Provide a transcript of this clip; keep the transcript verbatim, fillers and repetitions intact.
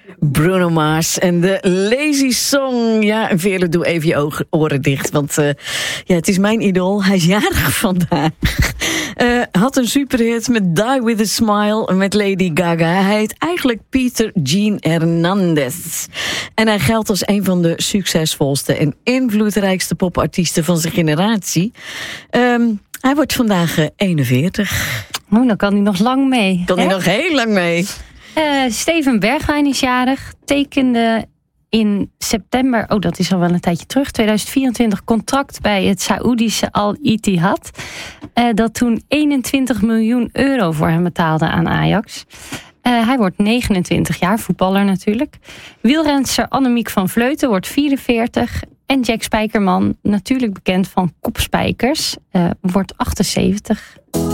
Bruno Mars en de Lazy Song. Ja, en Veerle, doe even je ogen, oren dicht. Want uh, ja, het is mijn idool. Hij is jarig vandaag. Uh, had een superhit met Die With A Smile met Lady Gaga. Hij heet eigenlijk Peter Gene Hernandez. En hij geldt als een van de succesvolste en invloedrijkste popartiesten van zijn generatie. Um, hij wordt vandaag uh, eenenveertig. Oh, dan kan hij nog lang mee. Kan hè? hij nog heel lang mee. Uh, Steven Bergwijn is jarig. Tekende in september, oh dat is al wel een tijdje terug, tweeduizend vierentwintig contract bij het Saoedische Al Ittihad. Uh, dat toen eenentwintig miljoen euro voor hem betaalde aan Ajax. Uh, hij wordt negenentwintig jaar, voetballer natuurlijk. Wielrenster Annemiek van Vleuten wordt vierenveertig. En Jack Spijkerman, natuurlijk bekend van Kopspijkers, uh, wordt achtenzeventig.